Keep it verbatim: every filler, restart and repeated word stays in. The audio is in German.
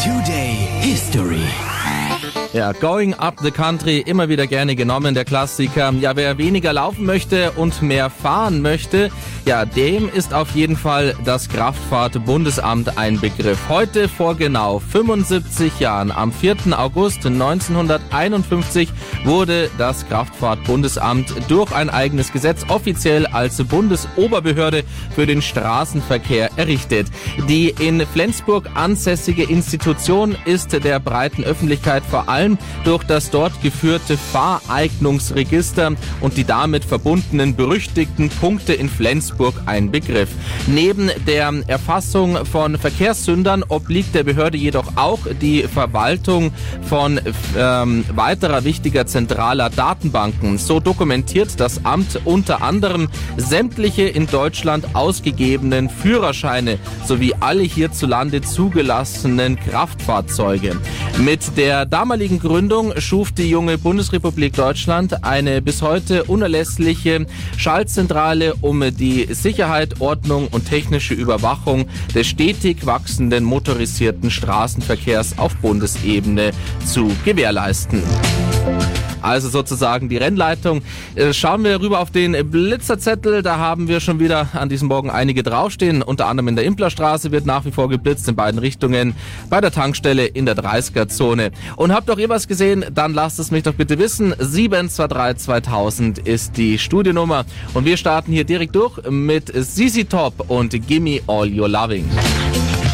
Today History. Ja, Going Up the Country, immer wieder gerne genommen, der Klassiker. Ja, wer weniger laufen möchte und mehr fahren möchte, ja, dem ist auf jeden Fall das Kraftfahrt-Bundesamt ein Begriff. Heute vor genau fünfundsiebzig Jahren, am vierten August neunzehnhunderteinundfünfzig, wurde das Kraftfahrt-Bundesamt durch ein eigenes Gesetz offiziell als Bundesoberbehörde für den Straßenverkehr errichtet. Die in Flensburg ansässige Institution ist der breiten Öffentlichkeit vor allem durch das dort geführte Fahreignungsregister und die damit verbundenen berüchtigten Punkte in Flensburg ein Begriff. Neben der Erfassung von Verkehrssündern obliegt der Behörde jedoch auch die Verwaltung von ähm, weiterer wichtiger zentraler Datenbanken. So dokumentiert das Amt unter anderem sämtliche in Deutschland ausgegebenen Führerscheine sowie alle hierzulande zugelassenen Kraftfahrzeuge. Mit der damaligen Gründung schuf die junge Bundesrepublik Deutschland eine bis heute unerlässliche Schaltzentrale, um die Sicherheit, Ordnung und technische Überwachung des stetig wachsenden motorisierten Straßenverkehrs auf Bundesebene zu gewährleisten. Also sozusagen die Rennleitung. Schauen wir rüber auf den Blitzerzettel. Da haben wir schon wieder an diesem Morgen einige draufstehen. Unter anderem in der Implerstraße wird nach wie vor geblitzt in beiden Richtungen. Bei der Tankstelle in der dreißiger-Zone. Und habt doch ihr was gesehen? Dann lasst es mich doch bitte wissen. sieben zwei drei zweitausend ist die Studienummer. Und wir starten hier direkt durch mit Z Z Top und Gimme All Your Loving.